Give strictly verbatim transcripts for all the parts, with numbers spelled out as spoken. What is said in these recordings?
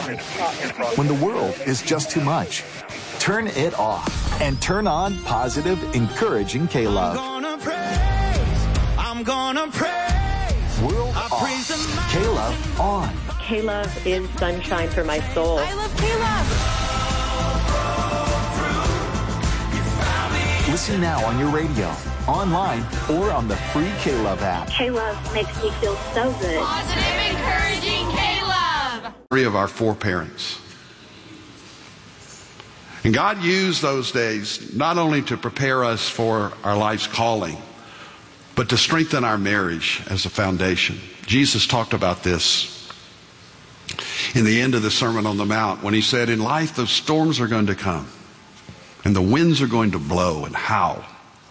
When the world is just too much, turn it off and turn on positive, encouraging K-Love. I'm gonna praise, I'm gonna praise. World off, K-Love on. K-Love is sunshine for my soul. I love K-Love. Listen now on your radio, online, or on the free K-Love app. K-Love makes me feel so good. Positive, encouraging K-Love. Three of our four parents. And God used those days not only to prepare us for our life's calling, but to strengthen our marriage as a foundation. Jesus talked about this in the end of the Sermon on the Mount when he said, in life, the storms are going to come. And the winds are going to blow and howl.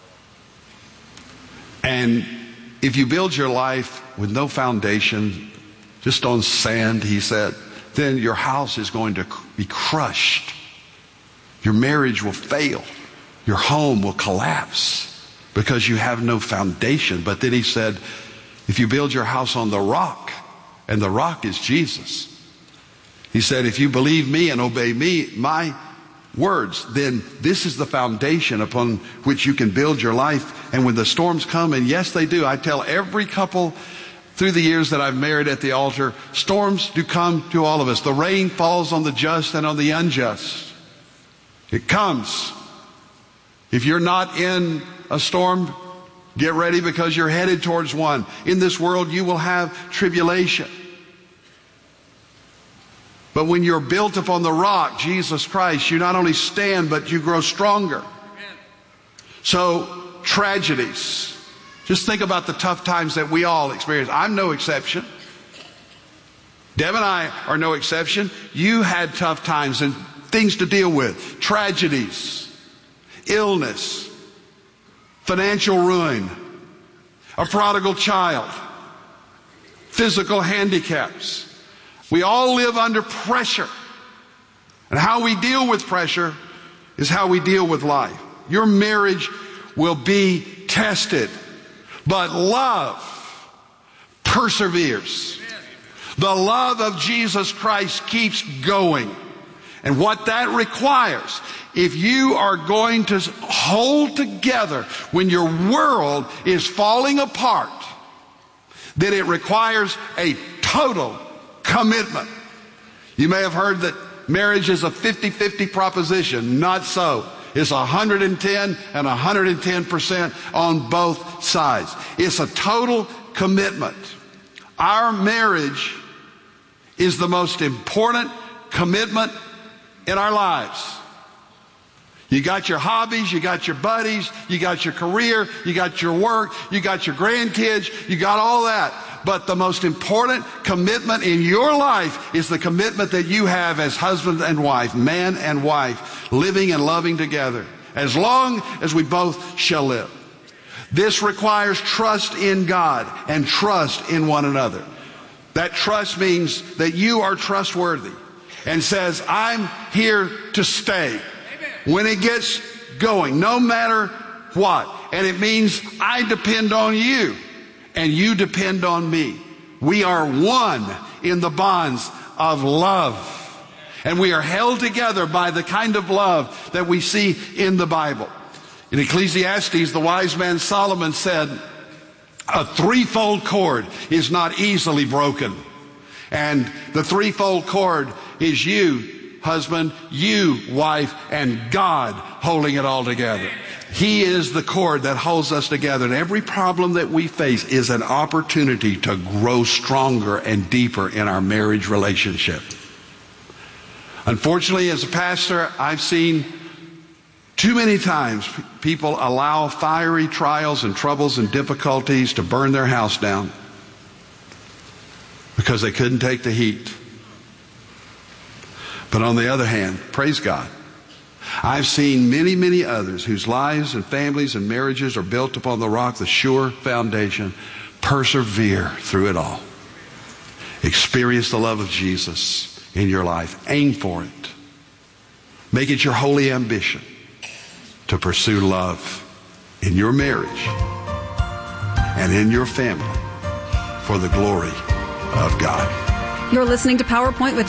And if you build your life with no foundation, just on sand, he said, then your house is going to be crushed. Your marriage will fail. Your home will collapse because you have no foundation. But then he said, if you build your house on the rock, and the rock is Jesus. He said, if you believe me and obey me, my words, then this is the foundation upon which you can build your life. And when the storms come, and yes, they do. I tell every couple through the years that I've married at the altar, storms do come to all of us. The rain falls on the just and on the unjust. It comes. If you're not in a storm, get ready because you're headed towards one. In this world, you will have tribulation. But when you're built upon the rock, Jesus Christ, you not only stand, but you grow stronger. Amen. So, tragedies. Just think about the tough times that we all experience. I'm no exception. Deb and I are no exception. You had tough times and things to deal with. Tragedies, illness, financial ruin, a prodigal child, physical handicaps. We all live under pressure. And how we deal with pressure is how we deal with life. Your marriage will be tested, but love perseveres. The love of Jesus Christ keeps going. And what that requires, if you are going to hold together when your world is falling apart, then it requires a total commitment. You may have heard that marriage is a fifty-fifty proposition. Not so. It's one hundred ten and one hundred ten percent on both sides. It's a total commitment. Our marriage is the most important commitment in our lives. You got your hobbies, you got your buddies, you got your career, you got your work, you got your grandkids, you got all that. But the most important commitment in your life is the commitment that you have as husband and wife, man and wife, living and loving together, as long as we both shall live. This requires trust in God and trust in one another. That trust means that you are trustworthy and says, I'm here to stay when it gets going, no matter what. And it means I depend on you. And you depend on me. We are one in the bonds of love. And we are held together by the kind of love that we see in the Bible. In Ecclesiastes, the wise man Solomon said, a threefold cord is not easily broken. And the threefold cord is you, husband, you, wife, and God holding it all together. He is the cord that holds us together. And every problem that we face is an opportunity to grow stronger and deeper in our marriage relationship. Unfortunately, as a pastor, I've seen too many times people allow fiery trials and troubles and difficulties to burn their house down because they couldn't take the heat. But on the other hand, praise God, I've seen many, many others whose lives and families and marriages are built upon the rock, the sure foundation, persevere through it all. Experience the love of Jesus in your life. Aim for it. Make it your holy ambition to pursue love in your marriage and in your family for the glory of God. You're listening to PowerPoint with